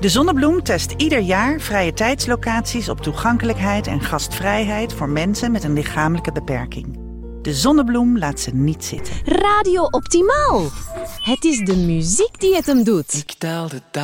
De Zonnebloem test ieder jaar vrije tijdslocaties op toegankelijkheid en gastvrijheid voor mensen met een lichamelijke beperking. De Zonnebloem laat ze niet zitten. Radio Optimaal. Het is de muziek die het hem doet. Ik tel de